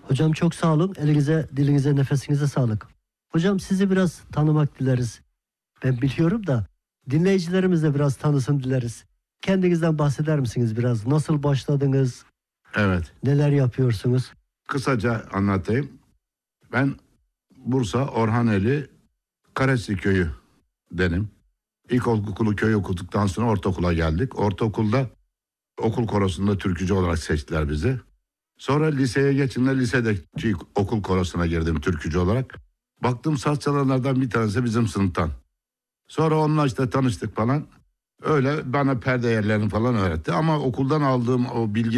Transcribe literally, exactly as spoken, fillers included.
Hocam çok sağ olun. Elinize, dilinize, nefesinize sağlık. Hocam sizi biraz tanımak dileriz. Ben biliyorum da dinleyicilerimiz de biraz tanısın dileriz. Kendinizden bahseder misiniz biraz? Nasıl başladınız? Evet. Neler yapıyorsunuz? Kısaca anlatayım. Ben Bursa Orhaneli Karesi Köyü denim. İlkokulu köy okuduktan sonra ortaokula geldik. Ortaokulda okul korosunda türkücü olarak seçtiler bizi. Sonra liseye geçince lisedeki okul korosuna girdim türkücü olarak. Baktım saz çalanlardan bir tanesi bizim sınıftan. Sonra onunla işte tanıştık falan. Öyle bana perde yerlerini falan öğretti. Ama okuldan aldığım o bilgi